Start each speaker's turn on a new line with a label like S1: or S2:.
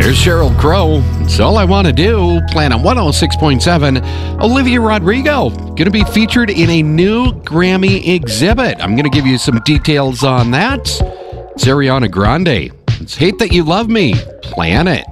S1: There's Sheryl Crow. It's All I Want to Do. Planet 106.7. Olivia Rodrigo going to be featured in a new Grammy exhibit. I'm going to give you some details on that. It's Ariana Grande. It's Hate That You Love Me. Planet.